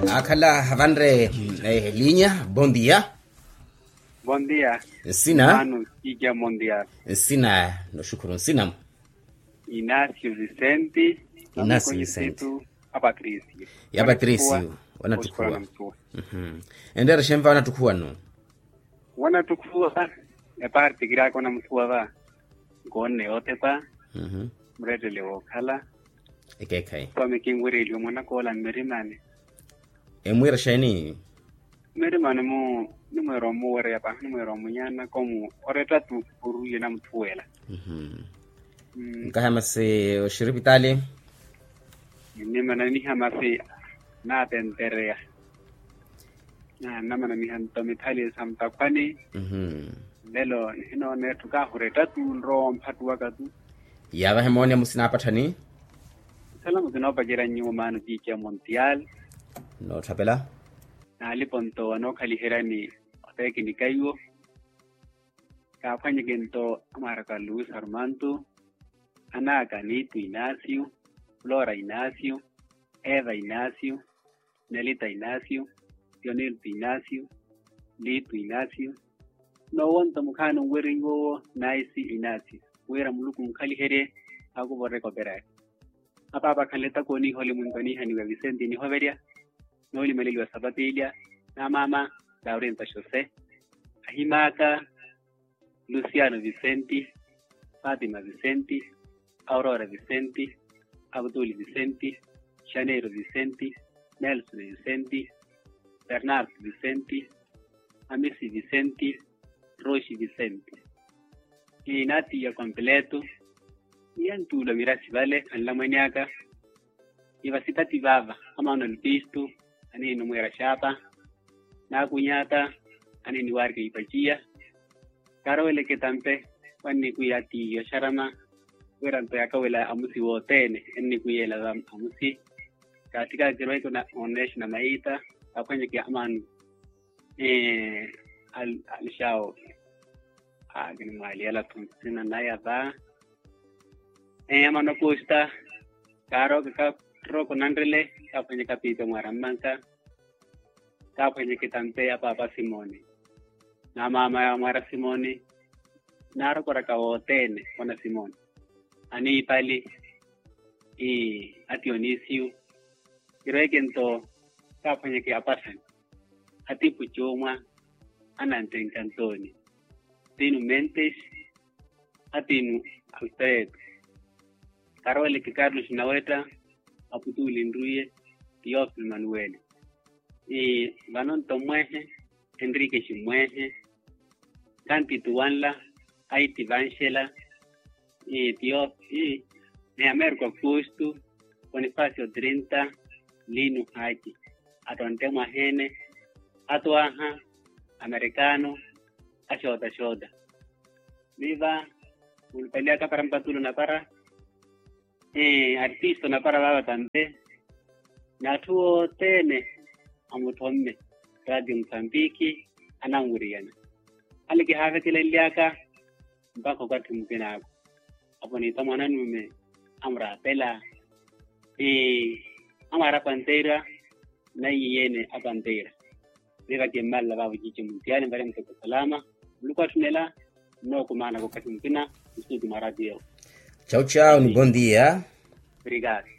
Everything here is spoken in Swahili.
Akala Havandre Linha, bom dia. Bom dia. Sina. Mano, Kija Mondial. Sina, no shukuru sina. Inácio Vicente. Inácio Vicente. A Patrício. Ya Patrício, wanatukua. Endera shemva wanatukua no. Wanatukua. E parte gira kona mtukua ba. Gone otepa. Mrede leo kala. Ekekai. Kwa mekingwiri ilio mwana kola merimane. Emwira shani. Merimane mo numero mwere ya pa. Numero mnyana komu. Oreta tu uruye na mtuela. Nkahama se oshiripitali. Nimana ni hamasi na tenterea. Namana ni hantomitali samtakwani. Lelo hino netuka hureta tu nro mpatu wakatu. Yaba hemoni musina patani. Salamu zinopa jira nyumanu Kija Mondial. No tapela. Na aliponto ano kaliherani oteki ni kayo. Kafanya gento amaraka Luis Armando. Anaka Nito Inácio. Flora Inácio, Eva Inácio, Nelita Inácio, Dionelto Inácio, Lito Inácio. No wanta mukano weringo Naisi Inácio. Wera muluku mkali here ako borre kopera. Apa kaleta ko ni holi mungani hani wa Vicente ni hoveria. No li melili wa Sabatilia na mama Laurenta Jose. Ahimaka Luciano Vicente, Fatima Vicente, Aurora Vicente, Abdul Vicente, Janeiro Vicente, Nelson Vicente, Bernardo Vicente, Amisi Vicente, Roshi Vicente. Y Nati ya completo, y en tu lo miras vale, en la mañana, y vasitati baba, amano el pisto, ani no muera chapa, na cuñata, ani ni warga y pachía, caro ele que tampe, wani kuyati yo sharama, Werante akawela amusi wotene enni kuyela dam amusi katika kiroi kuna onesh na maita afanye ki amani al shao agni mali ala tunsina naya ba amano costa karo ka tro konandrele afanye kapito maramanka afanye kitante apa papa Simone na mama ya mara Simone naro koraka wotene kona Simone ani pali Dionisio kiregento kapanya ki apasan ati puchoma ananten cantoni tinu mentes atinu Alfred Carole que Carlos Naweta aputu lindruye Teofil Manuel banon tomweje Enrique Chimweje Kanti Tuanla Aiti Vanchela Dios, ne Américo Augusto, Bonifacio 30, Lino Haki, Atontema Gene, Atuaja, Americano, Ashota. Viva, Ulpelea Caparampatulo na para, artista na para baba tambe, Natuo Tene, Amutomme, Radio Mozambique, Ananguriana. Aliki hafe kileliaka, mpaka wakati mpinako. Aponi tamana nume amra pela amara pantera na yene apantera leva que mal la babu Kija Mondial en barem ko salama luka tunela no kumana ko katimpina usiku maradio. Chao, ni bom dia. Obrigado.